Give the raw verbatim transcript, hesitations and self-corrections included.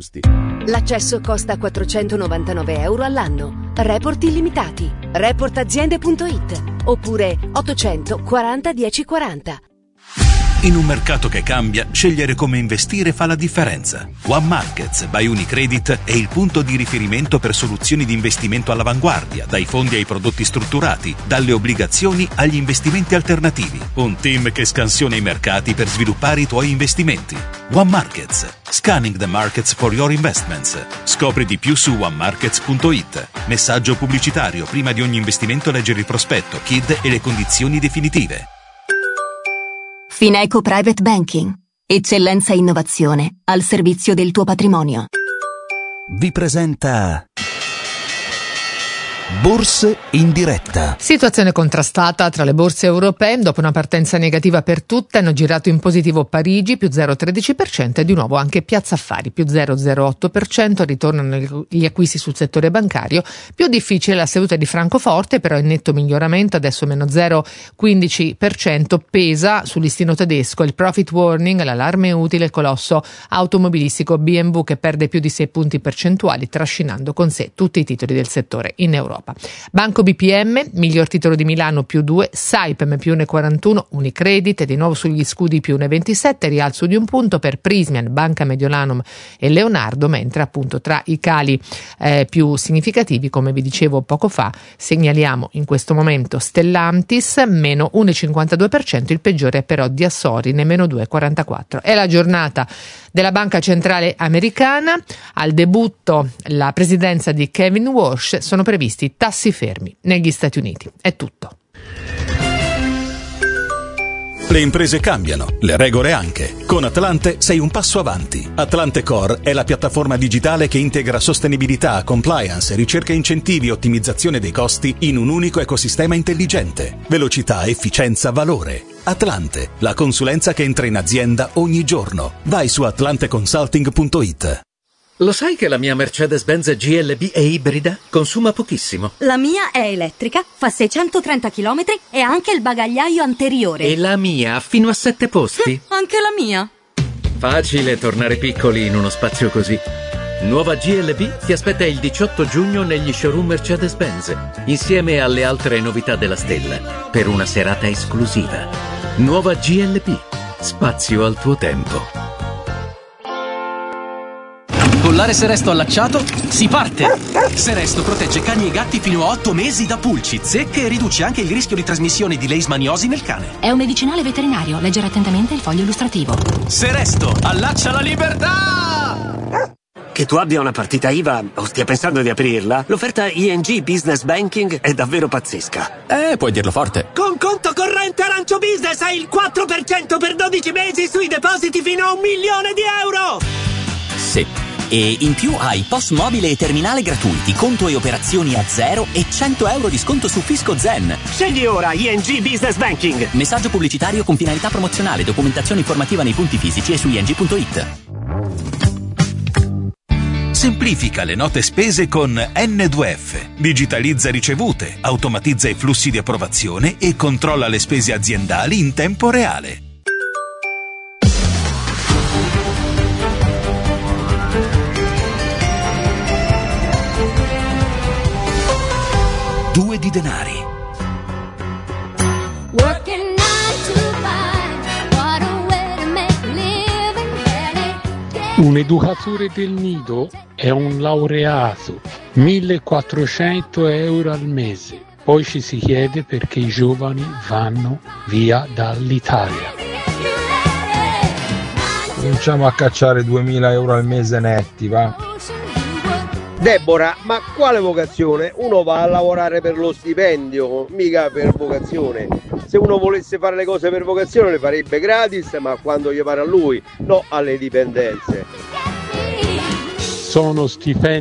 giusti. L'accesso costa quattrocentonovantanove euro all'anno. Report illimitati. report aziende punto it oppure ottocento quaranta dieci quaranta. In un mercato che cambia, scegliere come investire fa la differenza. One Markets by Unicredit è il punto di riferimento per soluzioni di investimento all'avanguardia, dai fondi ai prodotti strutturati, dalle obbligazioni agli investimenti alternativi. Un team che scansiona i mercati per sviluppare i tuoi investimenti. One Markets. Scanning the markets for your investments. Scopri di più su one markets punto it. Messaggio pubblicitario. Prima di ogni investimento leggere il prospetto, K I D e le condizioni definitive. Fineco Private Banking. Eccellenza e innovazione al servizio del tuo patrimonio. Vi presenta Borse in diretta. Situazione contrastata tra le borse europee. Dopo una partenza negativa per tutte, hanno girato in positivo Parigi più zero virgola tredici per cento e di nuovo anche Piazza Affari più zero virgola zero otto per cento. Ritornano gli acquisti sul settore bancario. Più difficile la seduta di Francoforte, però in netto miglioramento, adesso meno zero virgola quindici per cento. Pesa sul listino tedesco il profit warning, l'allarme utile, il colosso automobilistico B M W che perde più di sei punti percentuali, trascinando con sé tutti i titoli del settore in Europa. Banco B P M, miglior titolo di Milano più due, Saipem più uno virgola quarantuno, Unicredit di nuovo sugli scudi più uno virgola ventisette, rialzo di un punto per Prysmian, Banca Mediolanum e Leonardo, mentre appunto tra i cali eh, più significativi, come vi dicevo poco fa, segnaliamo in questo momento Stellantis meno uno virgola cinquantadue per cento, il peggiore è però Diasorine meno due virgola quarantaquattro. È la giornata della Banca Centrale Americana. Al debutto la presidenza di Kevin Walsh, sono previsti tassi fermi negli Stati Uniti. È tutto. Le imprese cambiano, le regole anche. Con Atlante sei un passo avanti. Atlante Core è la piattaforma digitale che integra sostenibilità, compliance, ricerca, incentivi e ottimizzazione dei costi in un unico ecosistema intelligente. Velocità, efficienza, valore. Atlante, la consulenza che entra in azienda ogni giorno. Vai su atlante consulting punto it. Lo sai che la mia Mercedes-Benz G L B è ibrida? Consuma pochissimo. La mia è elettrica, fa seicentotrenta chilometri e ha anche il bagagliaio anteriore. E la mia ha fino a sette posti. Anche la mia. Facile tornare piccoli in uno spazio così. Nuova G L B ti aspetta il diciotto giugno negli showroom Mercedes-Benz, insieme alle altre novità della stella, per una serata esclusiva. Nuova G L B. Spazio al tuo tempo. Collare Seresto allacciato, si parte! Seresto protegge cani e gatti fino a otto mesi da pulci, zecche e riduce anche il rischio di trasmissione di leishmaniosi nel cane. È un medicinale veterinario, leggere attentamente il foglio illustrativo. Seresto, allaccia la libertà! Che tu abbia una partita I V A o stia pensando di aprirla, l'offerta I N G Business Banking è davvero pazzesca. Eh, puoi dirlo forte. Con conto corrente Arancio Business hai il quattro per cento per dodici mesi sui depositi fino a un milione di euro! Sì. E in più hai P O S mobile e terminale gratuiti, conto e operazioni a zero e cento euro di sconto su Fisco Zen. Scegli ora I N G Business Banking. Messaggio pubblicitario con finalità promozionale, documentazione informativa nei punti fisici e su i n g punto it. Semplifica le note spese con N due F. Digitalizza ricevute, automatizza i flussi di approvazione e controlla le spese aziendali in tempo reale. Due di denari. Un educatore del nido è un laureato, millequattrocento euro al mese. Poi ci si chiede perché i giovani vanno via dall'Italia. Cominciamo a cacciare duemila euro al mese netti, va? Deborah, ma quale vocazione? Uno va a lavorare per lo stipendio, mica per vocazione. Se uno volesse fare le cose per vocazione le farebbe gratis, ma quando gli pare a lui, no alle dipendenze. Sono stipendi